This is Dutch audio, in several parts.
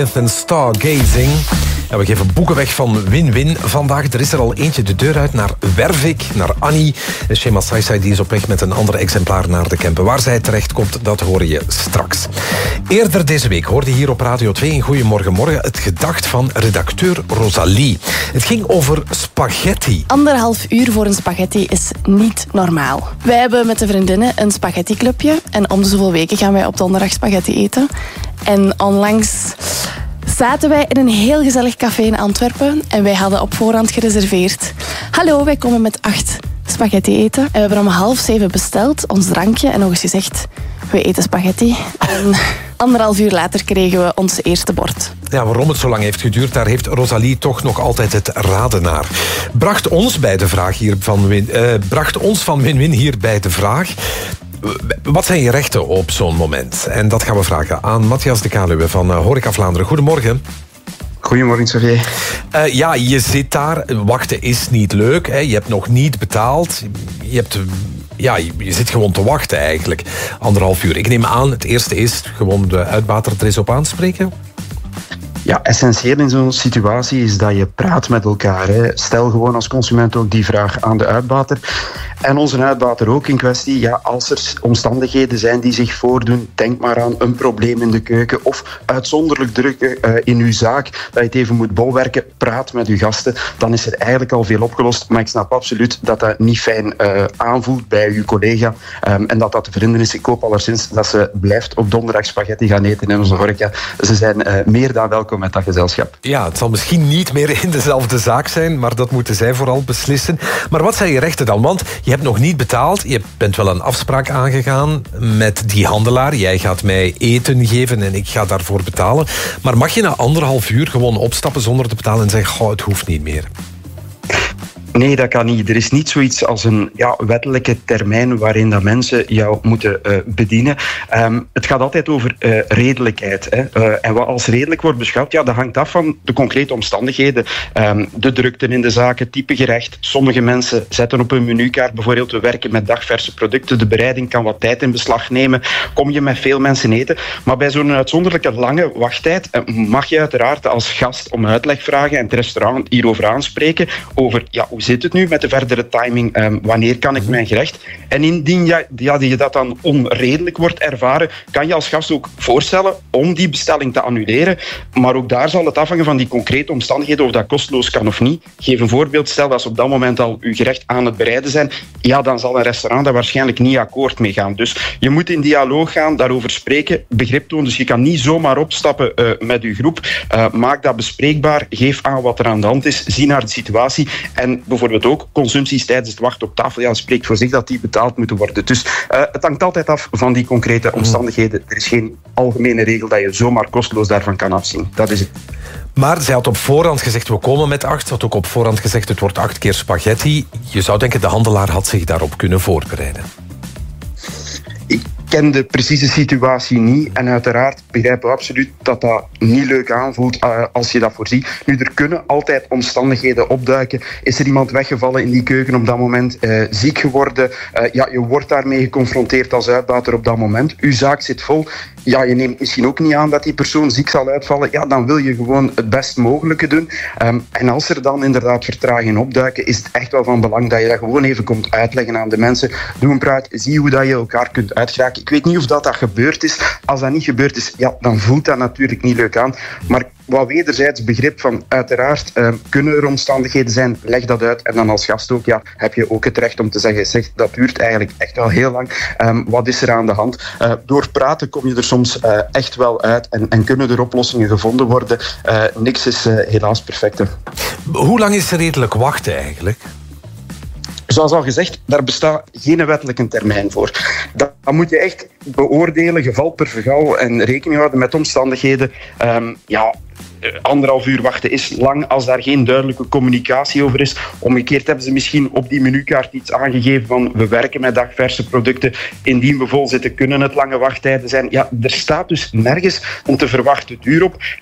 En Stargazing. Ja, we geven boeken weg van Win-Win vandaag. Er is er al eentje de deur uit naar Wervik, naar Annie. Shema Saisai die is op weg met een ander exemplaar naar de Kempen. Waar zij terechtkomt, dat hoor je straks. Eerder deze week hoorde je hier op Radio 2 in Goeiemorgen Morgen het gedacht van redacteur Rosalie. Het ging over spaghetti. 1,5 uur voor een spaghetti is niet normaal. Wij hebben met de vriendinnen een spaghetticlubje en om de zoveel weken gaan wij op donderdag spaghetti eten. En onlangs zaten wij in een heel gezellig café in Antwerpen en wij hadden op voorhand gereserveerd. Hallo, wij komen met 8 spaghetti eten. En we hebben om 6:30 besteld, ons drankje, en nog eens gezegd, we eten spaghetti. En 1,5 uur later kregen we ons eerste bord. Ja, waarom het zo lang heeft geduurd, daar heeft Rosalie toch nog altijd het raden naar. Bracht ons van Win-Win hier bij de vraag: wat zijn je rechten op zo'n moment? En dat gaan we vragen aan Matthias de Kaluwe van Horeca Vlaanderen. Goedemorgen. Goedemorgen, Xavier. Ja, je zit daar. Wachten is niet leuk. Hè. Je hebt nog niet betaald. Je zit gewoon te wachten eigenlijk. 1,5 uur. Ik neem aan, het eerste is gewoon de uitbater er eens op aanspreken. Ja, essentieel in zo'n situatie is dat je praat met elkaar. Hè. Stel gewoon als consument ook die vraag aan de uitbater. En onze uitbater ook in kwestie. Ja, als er omstandigheden zijn die zich voordoen, denk maar aan een probleem in de keuken of uitzonderlijk druk in uw zaak, dat je het even moet bolwerken, praat met uw gasten. Dan is er eigenlijk al veel opgelost. Maar ik snap absoluut dat dat niet fijn aanvoelt bij uw collega. En dat de vrienden is. Ik hoop alleszins dat ze blijft op donderdag spaghetti gaan eten in onze horeca. Ze zijn meer dan welkom met dat gezelschap. Ja, het zal misschien niet meer in dezelfde zaak zijn, maar dat moeten zij vooral beslissen. Maar wat zijn je rechten dan? Want je hebt nog niet betaald. Je bent wel een afspraak aangegaan met die handelaar. Jij gaat mij eten geven en ik ga daarvoor betalen. Maar mag je na 1,5 uur gewoon opstappen zonder te betalen en zeggen, goh, het hoeft niet meer? Nee, dat kan niet. Er is niet zoiets als een wettelijke termijn waarin dat mensen jou moeten bedienen. Het gaat altijd over redelijkheid. Hè. En wat als redelijk wordt beschouwd, dat hangt af van de concrete omstandigheden. De drukte in de zaken, type gerecht. Sommige mensen zetten op hun menukaart bijvoorbeeld, we werken met dagverse producten. De bereiding kan wat tijd in beslag nemen. Kom je met veel mensen eten. Maar bij zo'n uitzonderlijke lange wachttijd mag je uiteraard als gast om uitleg vragen en het restaurant hierover aanspreken. Over, hoe zit het nu met de verdere timing? Wanneer kan ik mijn gerecht? En indien je dat dan onredelijk wordt ervaren, kan je als gast ook voorstellen om die bestelling te annuleren. Maar ook daar zal het afhangen van die concrete omstandigheden of dat kosteloos kan of niet. Geef een voorbeeld. Stel dat ze op dat moment al uw gerecht aan het bereiden zijn, dan zal een restaurant daar waarschijnlijk niet akkoord mee gaan. Dus je moet in dialoog gaan, daarover spreken, begrip tonen. Dus je kan niet zomaar opstappen met uw groep. Maak dat bespreekbaar, geef aan wat er aan de hand is, zie naar de situatie en bijvoorbeeld ook consumpties tijdens het wachten op tafel. Spreekt voor zich dat die betaald moeten worden. Dus het hangt altijd af van die concrete omstandigheden. Er is geen algemene regel dat je zomaar kosteloos daarvan kan afzien. Dat is het. Maar zij had op voorhand gezegd, we komen met 8. Ze had ook op voorhand gezegd, het wordt 8 keer spaghetti. Je zou denken, de handelaar had zich daarop kunnen voorbereiden. Ik ken de precieze situatie niet en uiteraard begrijpen we absoluut dat dat niet leuk aanvoelt als je dat voorziet. Nu, er kunnen altijd omstandigheden opduiken. Is er iemand weggevallen in die keuken op dat moment? Ziek geworden? Je wordt daarmee geconfronteerd als uitbater op dat moment. Uw zaak zit vol. Je neemt misschien ook niet aan dat die persoon ziek zal uitvallen. Dan wil je gewoon het best mogelijke doen. En als er dan inderdaad vertragingen opduiken, is het echt wel van belang dat je dat gewoon even komt uitleggen aan de mensen. Doe een praat, zie hoe dat je elkaar kunt uitgeraken. Ik weet niet of dat gebeurd is. Als dat niet gebeurd is, dan voelt dat natuurlijk niet leuk aan. Maar wat wederzijds begrip van, uiteraard kunnen er omstandigheden zijn, leg dat uit. En dan als gast ook, heb je ook het recht om te zeggen, dat duurt eigenlijk echt wel heel lang. Wat is er aan de hand? Door praten kom je er soms echt wel uit en kunnen er oplossingen gevonden worden. Niks is helaas perfect. Hè. Hoe lang is er redelijk wachten eigenlijk? Zoals al gezegd, daar bestaat geen wettelijke termijn voor. Dat moet je echt beoordelen, geval per geval, en rekening houden met omstandigheden. 1,5 uur wachten is lang als daar geen duidelijke communicatie over is. Omgekeerd hebben ze misschien op die menukaart iets aangegeven van we werken met dagverse producten. Indien we vol zitten, kunnen het lange wachttijden zijn. Er staat dus nergens om te verwachten duur op.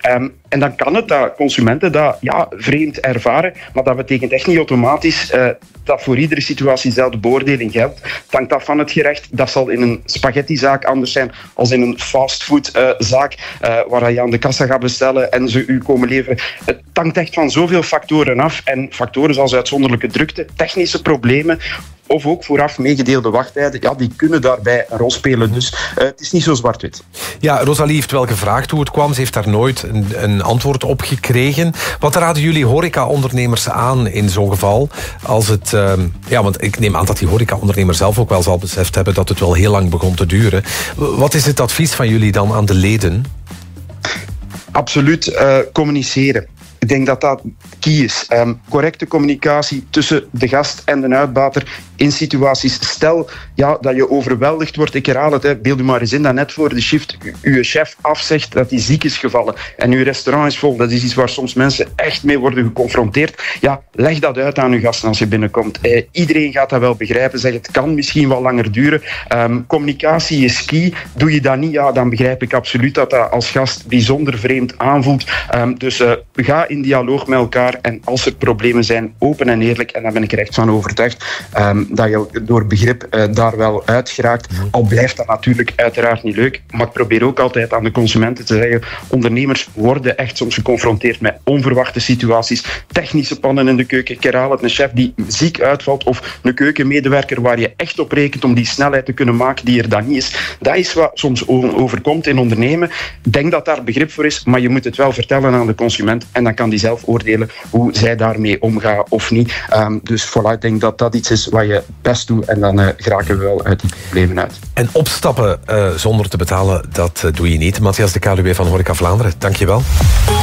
En dan kan het dat consumenten dat vreemd ervaren, maar dat betekent echt niet automatisch dat voor iedere situatie dezelfde beoordeling geldt. Het hangt af van het gerecht. Dat zal in een spaghettizaak anders zijn als in een fastfoodzaak, waar je aan de kassa gaat bestellen en ze u komen leveren. Het hangt echt van zoveel factoren af. En factoren zoals uitzonderlijke drukte, technische problemen, of ook vooraf meegedeelde wachttijden, die kunnen daarbij een rol spelen. Dus het is niet zo zwart-wit. Ja, Rosalie heeft wel gevraagd hoe het kwam. Ze heeft daar nooit een antwoord op gekregen. Wat raden jullie horeca-ondernemers aan in zo'n geval? Als het, want ik neem aan dat die horeca-ondernemer zelf ook wel zal beseft hebben dat het wel heel lang begon te duren. Wat is het advies van jullie dan aan de leden? Absoluut communiceren. Ik denk dat dat key is. Correcte communicatie tussen de gast en de uitbater in situaties. Stel dat je overweldigd wordt, ik herhaal het, beeld u maar eens in dat net voor de shift uw chef afzegt dat hij ziek is gevallen en uw restaurant is vol. Dat is iets waar soms mensen echt mee worden geconfronteerd. Ja, leg dat uit aan uw gasten als je binnenkomt. Iedereen gaat dat wel begrijpen. Zeg, het kan misschien wel langer duren. Communicatie is key. Doe je dat niet, dan begrijp ik absoluut dat dat als gast bijzonder vreemd aanvoelt. Dus ga in dialoog met elkaar en als er problemen zijn, open en eerlijk, en daar ben ik er echt van overtuigd, dat je door begrip daar wel uit geraakt. Al blijft dat natuurlijk uiteraard niet leuk, maar ik probeer ook altijd aan de consumenten te zeggen, ondernemers worden echt soms geconfronteerd met onverwachte situaties, technische pannen in de keuken, ik herhaal het, een chef die ziek uitvalt of een keukenmedewerker waar je echt op rekent om die snelheid te kunnen maken die er dan niet is. Dat is wat soms overkomt in ondernemen. Ik denk dat daar begrip voor is, maar je moet het wel vertellen aan de consument en dan kan die zelf oordelen hoe zij daarmee omgaan of niet. Dus voilà, ik denk dat dat iets is wat je best doet en dan geraken we wel uit die problemen uit. En opstappen zonder te betalen, dat doe je niet. Matthias de Kaluwe van Horeca Vlaanderen, dank je wel.